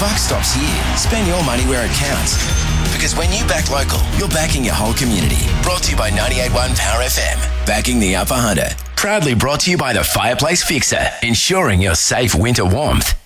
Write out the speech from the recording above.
buck stops here. Spend your money where it counts. Because when you back local, you're backing your whole community. Brought to you by 98.1 Power FM. Backing the Upper Hunter. Proudly brought to you by the Fireplace Fixer. Ensuring your safe winter warmth.